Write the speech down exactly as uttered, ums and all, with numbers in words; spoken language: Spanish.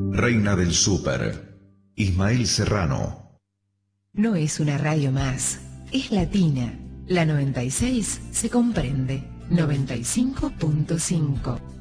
Reina del Súper, Ismael Serrano. No es una radio más, es latina. La noventa y seis se comprende. noventa y cinco punto cinco.